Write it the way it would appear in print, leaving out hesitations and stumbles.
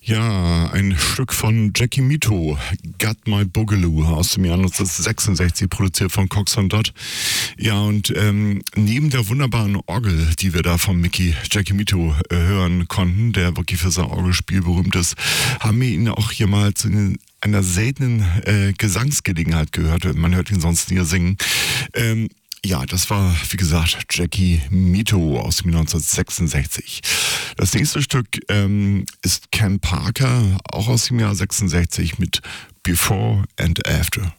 Ja, ein Stück von Jackie Mittoo, Got My Boogaloo, aus dem Jahr 1966, produziert von Cox und Dodd. Ja, und neben der wunderbaren Orgel, die wir da von Jackie Mittoo hören konnten, der wirklich für sein Orgelspiel berühmt ist, haben wir ihn auch hier mal zu einer seltenen Gesangsgelegenheit gehört. Man hört ihn sonst nie singen. Ja, das war, wie gesagt, Jackie Mittoo aus dem Jahr 1966. Das nächste Stück ist Ken Parker, auch aus dem Jahr 66, mit Before and After.